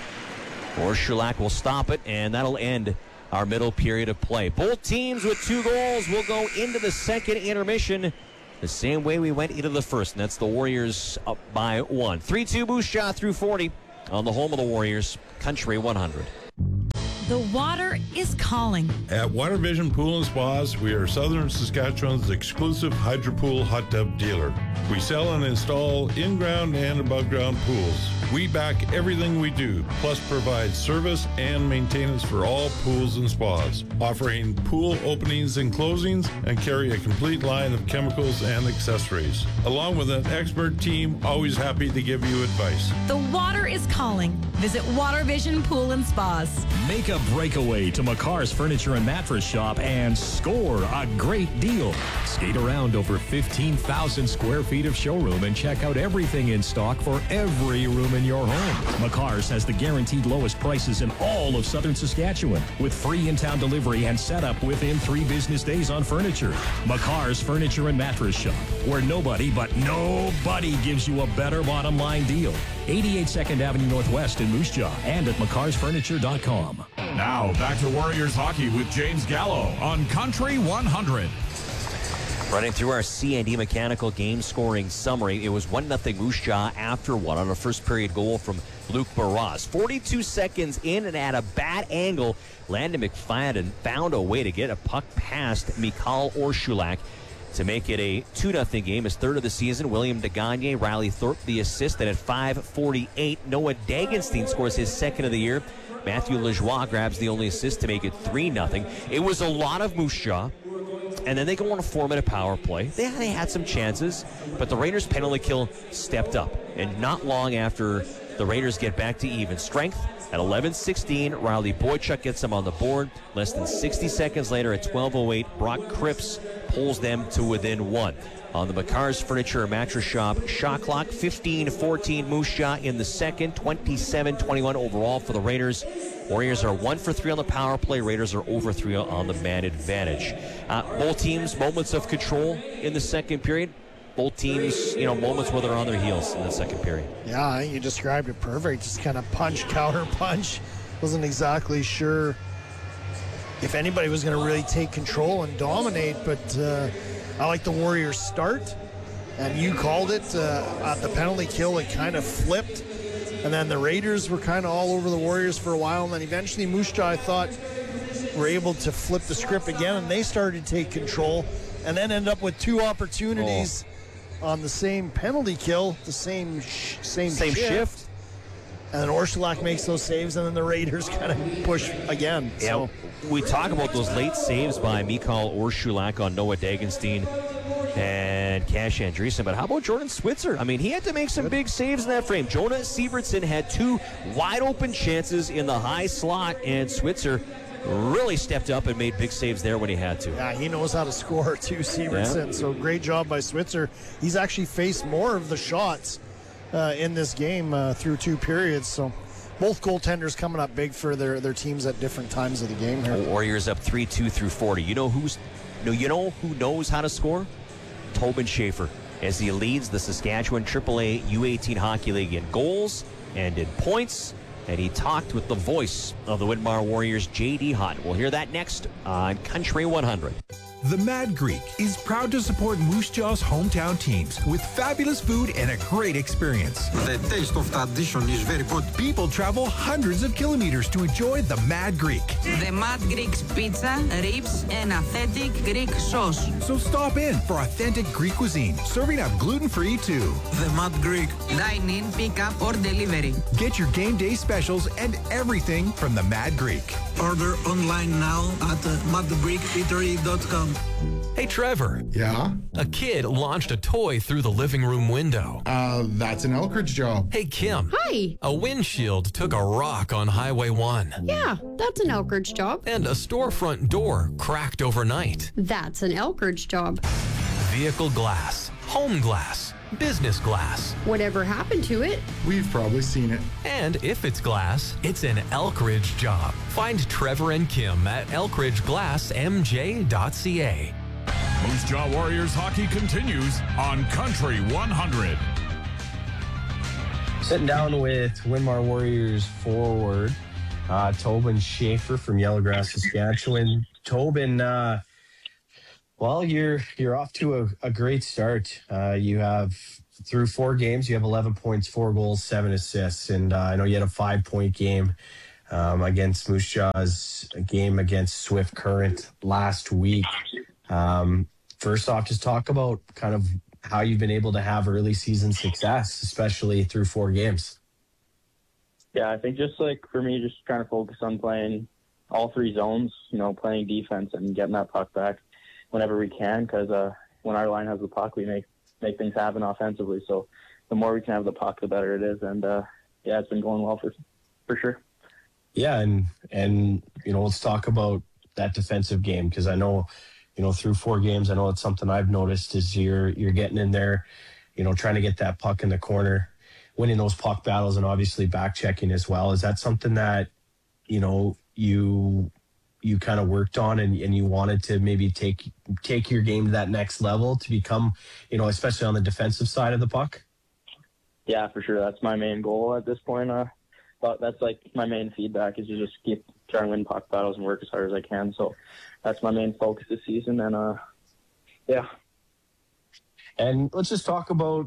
Orshulak will stop it, and that'll end our middle period of play. Both teams with 2 goals will go into the second intermission the same way we went into the first, and that's the Warriors up by 1. 3-2 Moose Jaw through 40 on the home of the Warriors, Country 100. The water is calling. At Water Vision Pool and Spas, we are Southern Saskatchewan's exclusive hydropool hot tub dealer. We sell and install in-ground and above-ground pools. We back everything we do, plus provide service and maintenance for all pools and spas, offering pool openings and closings, and carry a complete line of chemicals and accessories. Along with an expert team, always happy to give you advice. The water is calling. Visit Water Vision Pool and Spas. Make a breakaway to McCarr's Furniture and Mattress Shop and score a great deal. Skate around over 15,000 square feet of showroom and check out everything in stock for every room in your home. McCarr's has the guaranteed lowest prices in all of Southern Saskatchewan, with free in-town delivery and setup within 3 business days on furniture. McCarr's Furniture and Mattress Shop, where nobody gives you a better bottom line deal. 88 2nd Avenue Northwest in Moose Jaw and at McCarrsFurniture.com. Now, back to Warriors hockey with James Gallo on Country 100. Running through our C&D Mechanical game scoring summary, it was 1-0 Moose Jaw after 1 on a first period goal from Luke Barras. 42 seconds in and at a bad angle, Landon McFadden found a way to get a puck past Mikhail Orshulak to make it a 2-0 game, his 3rd of the season. William DeGagne, Riley Thorpe the assist, and at 5:48, Noah Dagenstein scores his 2nd of the year. Matthew Lajoie grabs the only assist to make it 3-0. It was a lot of Moose Jaw, and then they go on a 4-minute power play. They had some chances, but the Raiders' penalty kill stepped up, and not long after the Raiders get back to even strength, at 11:16, Riley Boychuk gets them on the board. Less than 60 seconds later, at 12:08, Brock Cripps pulls them to within 1. On the McCarr's Furniture and Mattress Shop shot clock, 15-14 Moose Jaw in the second, 27-21 overall for the Raiders. Warriors are 1 for 3 on the power play. Raiders are over 3 on the man advantage. Both teams, moments of control in the second period. Both teams, moments where they're on their heels in the second period. Yeah, I think you described it perfect. Just kind of punch, counter punch. Wasn't exactly sure if anybody was going to really take control and dominate, but I like the Warriors' start, and you called it. At the penalty kill, it kind of flipped, and then the Raiders were kind of all over the Warriors for a while, and then eventually Moose Jaw, I thought, were able to flip the script again, and they started to take control, and then end up with 2 opportunities on the same penalty kill, the same shift. And then Orshulak makes those saves, and then the Raiders kind of push again. Yeah, so we talk about those late saves by Mikhail Orshulak on Noah Dagenstein and Cash Andreessen, but how about Jordan Switzer? I mean, he had to make some big saves in that frame. Jonah Sievertson had 2 wide-open chances in the high slot, and Switzer really stepped up and made big saves there when he had to. Yeah, he knows how to score too, Sievertson. Yeah. So great job by Switzer. He's actually faced more of the shots in this game through 2 periods. So both goaltenders coming up big for their teams at different times of the game here. Warriors up 3-2 through 40. You know who knows how to score? Tobin Schaefer, as he leads the Saskatchewan AAA U18 Hockey League in goals and in points. And he talked with the voice of the Widmar Warriors, J.D. Hutt. We'll hear that next on Country 100. The Mad Greek is proud to support Moose Jaw's hometown teams with fabulous food and a great experience. The taste of tradition is very good. People travel hundreds of kilometers to enjoy the Mad Greek. The Mad Greek's pizza, ribs, and authentic Greek sauce. So stop in for authentic Greek cuisine, serving up gluten-free too. The Mad Greek. Dine in, pick up, or delivery. Get your game day specials and everything from the Mad Greek. Order online now at madgreekeatery.com. Hey, Trevor. Yeah? A kid launched a toy through the living room window. That's an Elkridge job. Hey, Kim. Hi. A windshield took a rock on Highway 1. Yeah, that's an Elkridge job. And a storefront door cracked overnight. That's an Elkridge job. Vehicle glass, home glass, business glass. Whatever happened to it? We've probably seen it. And if it's glass, it's an Elkridge job. Find Trevor and Kim at elkridgeglassmj.ca. Moose Jaw Warriors hockey continues on Country 100. Sitting down with Winmar Warriors forward, Tobin Schaefer from Yellowgrass, Saskatchewan. Tobin, well, you're off to a great start. You have, through 4 games, you have 11 points, 4 goals, 7 assists. And I know you had a 5-point game against Moose Jaw's game against Swift Current last week. First off, just talk about kind of how you've been able to have early season success, especially through 4 games. Yeah, I think just like for me, just trying to focus on playing all 3 zones, playing defense and getting that puck back whenever we can, because when our line has the puck, we make things happen offensively. So the more we can have the puck, the better it is. And yeah, it's been going well for sure. Yeah, and let's talk about that defensive game, because I know, through 4 games, I know it's something I've noticed is you're getting in there, trying to get that puck in the corner, winning those puck battles, and obviously back checking as well. Is that something that you kind of worked on and you wanted to maybe take your game to that next level to become, especially on the defensive side of the puck? Yeah, for sure. That's my main goal at this point. But that's like my main feedback is to just keep trying to win puck battles and work as hard as I can. So that's my main focus this season. And yeah. And let's just talk about,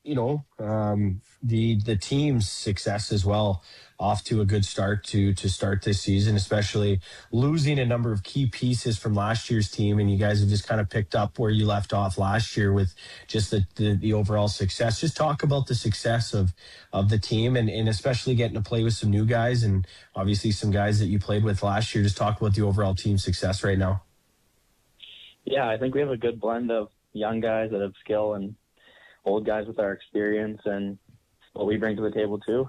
the team's success as well. Off to a good start to start this season, especially losing a number of key pieces from last year's team, and you guys have just kind of picked up where you left off last year with just the overall success. Just talk about the success of the team and especially getting to play with some new guys and obviously some guys that you played with last year. Just talk about the overall team success right now. Yeah, I think we have a good blend of young guys that have skill and old guys with our experience and what we bring to the table too.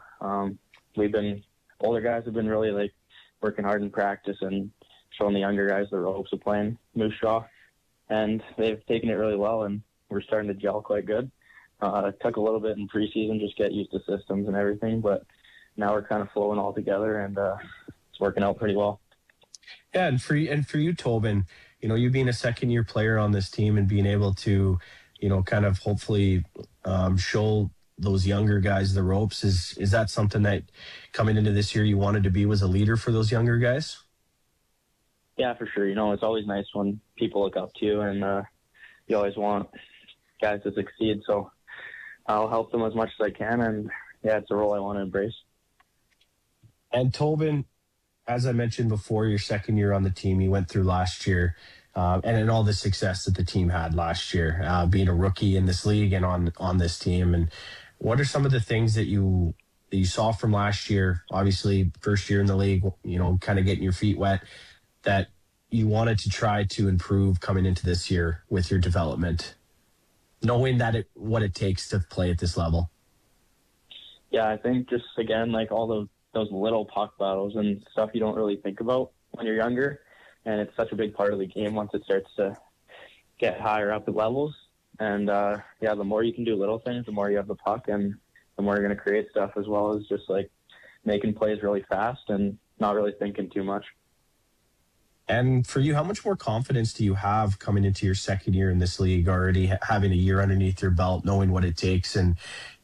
Older guys have been really working hard in practice and showing the younger guys the ropes of playing Moose Jaw, and they've taken it really well, and we're starting to gel quite good. It took a little bit in preseason, just get used to systems and everything, but now we're kind of flowing all together, and it's working out pretty well. Yeah, and for you, Tobin, you being a second-year player on this team and being able to, kind of hopefully show those younger guys the ropes, is that something that coming into this year you wanted to be, was a leader for those younger guys? Yeah, for sure. It's always nice when people look up to you, and you always want guys to succeed. So I'll help them as much as I can, and yeah, it's a role I want to embrace. And Tobin, as I mentioned before, your second year on the team, you went through last year, and in all the success that the team had last year, being a rookie in this league and on this team. And what are some of the things that you saw from last year, obviously first year in the league, kind of getting your feet wet, that you wanted to try to improve coming into this year with your development, knowing that what it takes to play at this level? Yeah, I think just, again, all those little puck battles and stuff you don't really think about when you're younger, and it's such a big part of the game once it starts to get higher up the levels. And yeah, the more you can do little things, the more you have the puck, and the more you're going to create stuff, as well as just making plays really fast and not really thinking too much. And for you, how much more confidence do you have coming into your second year in this league, already having a year underneath your belt, knowing what it takes and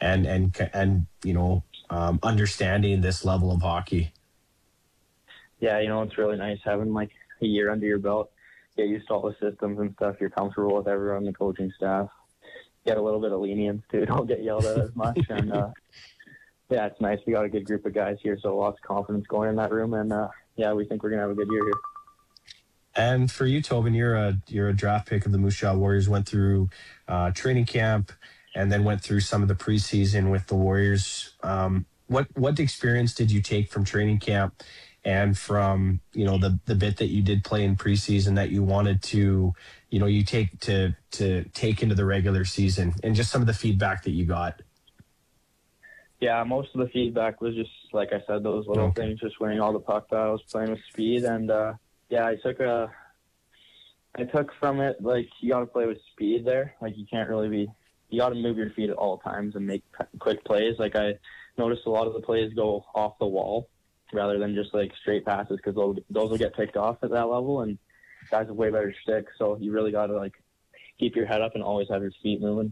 understanding this level of hockey? Yeah, it's really nice having a year under your belt. Get used to all the systems and stuff. You're comfortable with everyone on the coaching staff. Get a little bit of lenience too. Don't get yelled at as much. And yeah, it's nice. We got a good group of guys here, so lots of confidence going in that room. And yeah, we think we're gonna have a good year here. And for you, Tobin, you're a draft pick of the Moose Jaw Warriors. Went through training camp and then went through some of the preseason with the Warriors. What experience did you take from training camp and from the bit that you did play in preseason that you wanted to you take into the regular season, and just some of the feedback that you got? Yeah, most of the feedback was just, like I said, those little things, just winning all the puck battles, playing with speed. And yeah, I took from it, you got to play with speed there. You can't really be you got to move your feet at all times and make quick plays. Like, I noticed a lot of the plays go off the wall rather than just like straight passes, because those will get picked off at that level, and guys have way better sticks. So you really got to like keep your head up and always have your feet moving.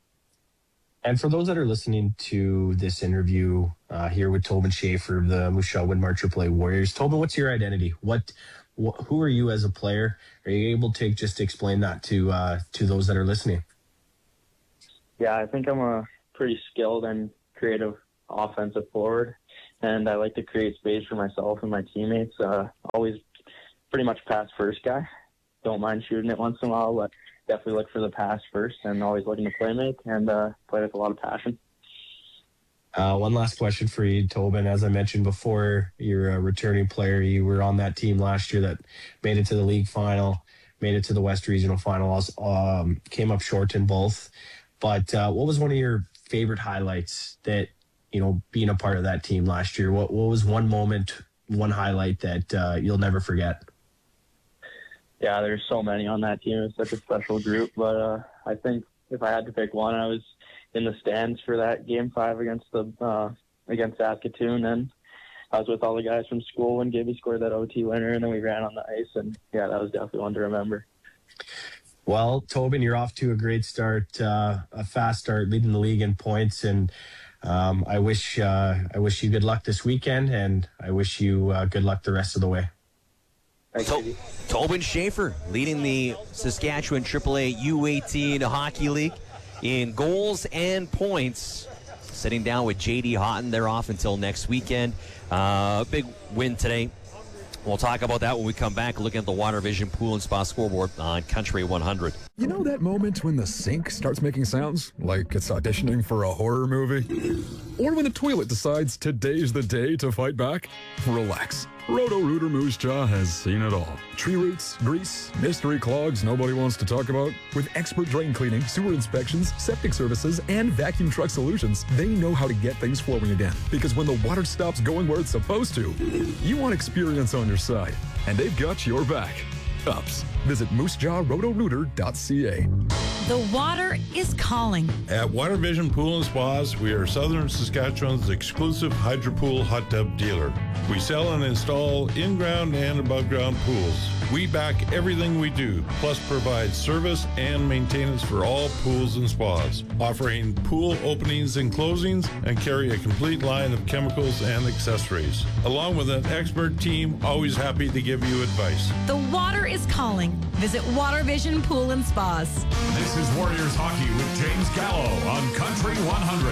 And for those that are listening to this interview here with Tobin Schaefer of the Moose Jaw Winmar AAA Warriors, Tobin, what's your identity? Who are you as a player? Are you able to just explain that to those that are listening? Yeah, I think I'm a pretty skilled and creative offensive forward, and I like to create space for myself and my teammates. Always pretty much pass first guy. Don't mind shooting it once in a while, but definitely look for the pass first, and always looking to play make and play with a lot of passion. One last question for you, Tobin. As I mentioned before, you're a returning player. You were on that team last year that made it to the league final, made it to the West Regional Finals, came up short in both. But what was one of your favorite highlights that, being a part of that team last year? What was one moment, one highlight that you'll never forget? Yeah, there's so many on that team. It's such a special group. But I think if I had to pick one, I was in the stands for that Game 5 against Saskatoon, and I was with all the guys from school when Gibby scored that OT winner, and then we ran on the ice, and yeah, that was definitely one to remember. Well, Tobin, you're off to a great start, a fast start, leading the league in points, and I wish you good luck this weekend, and I wish you good luck the rest of the way. Tobin Schaefer leading the Saskatchewan AAA U18 Hockey League in goals and points. Sitting down with J.D. Houghton. They're off until next weekend. Big win today. We'll talk about that when we come back, looking at the Water Vision Pool and Spa scoreboard on Country 100. You know that moment when the sink starts making sounds like it's auditioning for a horror movie? Or when the toilet decides today's the day to fight back? Relax. Roto-Rooter Moose Jaw has seen it all. Tree roots, grease, mystery clogs nobody wants to talk about. With expert drain cleaning, sewer inspections, septic services, and vacuum truck solutions, they know how to get things flowing again. Because when the water stops going where it's supposed to, you want experience on your side. And they've got your back. Ups. Visit moosejawrotorooter.ca. The water is calling. At Water Vision Pool and Spas, we are Southern Saskatchewan's exclusive HydroPool hot tub dealer. We sell and install in-ground and above-ground pools. We back everything we do, plus provide service and maintenance for all pools and spas, offering pool openings and closings, and carry a complete line of chemicals and accessories. Along with an expert team, always happy to give you advice. The water is calling. Visit Water Vision Pool and Spas. This is Warriors Hockey with James Gallo on Country 100.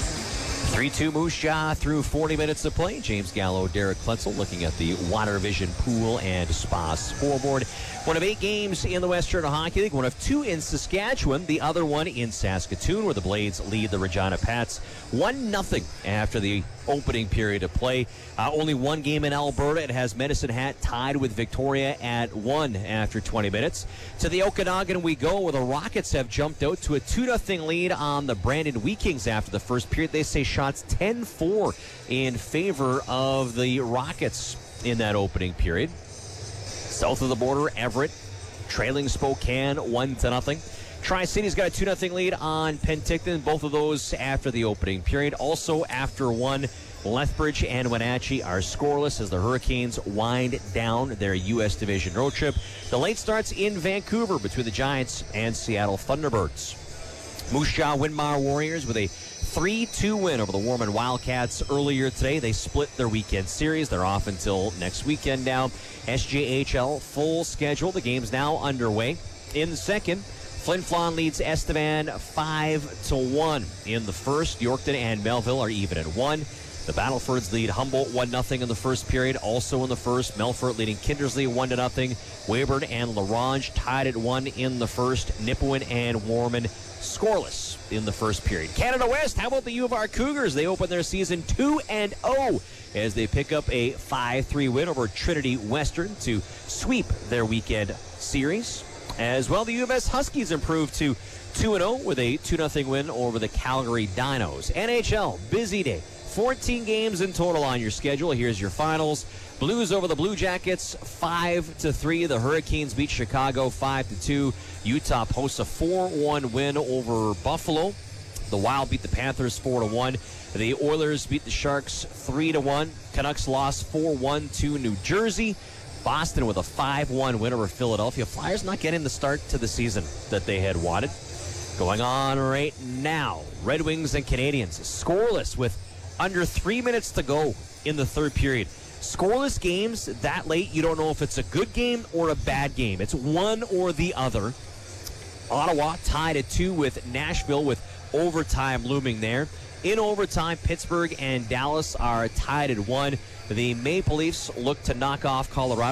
3-2 Moose Jaw through 40 minutes of play. James Gallo, Derek Kletzel looking at the Water Vision Pool and Spa scoreboard. One of 8 games in the Western Hockey League, one of 2 in Saskatchewan, the other one in Saskatoon, where the Blades lead the Regina Pats 1-0 after the opening period of play. Only one game in Alberta. It has Medicine Hat tied with Victoria at 1 after 20 minutes. To the Okanagan we go, where the Rockets have jumped out to a 2-0 lead on the Brandon Wheat Kings after the first period. They say shots 10-4 in favor of the Rockets in that opening period. South of the border, Everett trailing Spokane 1-0. Tri-City's got a 2-0 lead on Penticton, both of those after the opening period. Also after 1, Lethbridge and Wenatchee are scoreless as the Hurricanes wind down their U.S. Division road trip. The late starts in Vancouver between the Giants and Seattle Thunderbirds. Moose Jaw Winmar Warriors with a 3-2 win over the Warman Wildcats earlier today. They split their weekend series. They're off until next weekend now. SJHL full schedule. The game's now underway. In the second, Flin Flon leads Estevan 5-1. In the first, Yorkton and Melville are even at 1. The Battlefords lead Humboldt 1-0 in the first period. Also in the first, Melfort leading Kindersley 1-0. Weyburn and LaRange tied at 1 in the first. Nipawin and Warman scoreless in the first period. Canada West, how about the U of R Cougars? They open their season 2-0 as they pick up a 5-3 win over Trinity Western to sweep their weekend series. As well, the U of S Huskies improved to 2-0 with a 2-0 win over the Calgary Dinos. NHL, busy day. 14 games in total on your schedule. Here's your finals. Blues over the Blue Jackets 5-3. The Hurricanes beat Chicago 5-2. Utah posts a 4-1 win over Buffalo. The Wild beat the Panthers 4-1. The Oilers beat the Sharks 3-1. Canucks lost 4-1 to New Jersey. Boston with a 5-1 win over Philadelphia. Flyers not getting the start to the season that they had wanted. Going on right now, Red Wings and Canadiens scoreless with under 3 minutes to go in the third period. Scoreless games that late, you don't know if it's a good game or a bad game. It's one or the other. Ottawa tied at 2 with Nashville with overtime looming there. In overtime, Pittsburgh and Dallas are tied at 1. The Maple Leafs look to knock off Colorado.